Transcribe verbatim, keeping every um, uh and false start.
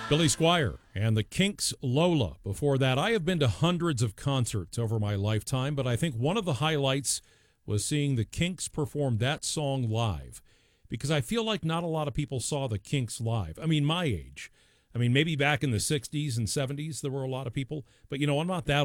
Billy Squier and the Kinks' Lola. Before that, I have been to hundreds of concerts over my lifetime, but I think one of the highlights was seeing the Kinks perform that song live, because I feel like not a lot of people saw the Kinks live. I mean, my age. I mean, maybe back in the sixties and seventies there were a lot of people, but, you know, I'm not that